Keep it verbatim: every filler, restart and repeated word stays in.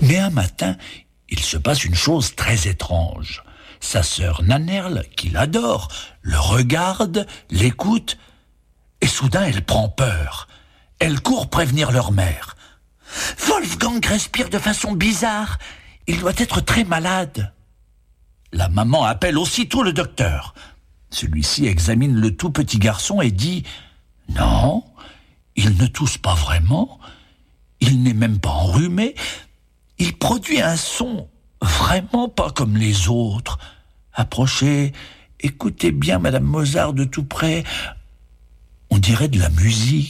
Mais un matin, il se passe une chose très étrange. Sa sœur Nannerl, qui l'adore, le regarde, l'écoute, et soudain elle prend peur. Elle court prévenir leur mère. « Wolfgang respire de façon bizarre. Il doit être très malade. » La maman appelle aussitôt le docteur. Celui-ci examine le tout petit garçon et dit « Non, il ne tousse pas vraiment. Il n'est même pas enrhumé. Il produit un son vraiment pas comme les autres. Approchez, écoutez bien Madame Mozart de tout près. On dirait de la musique. »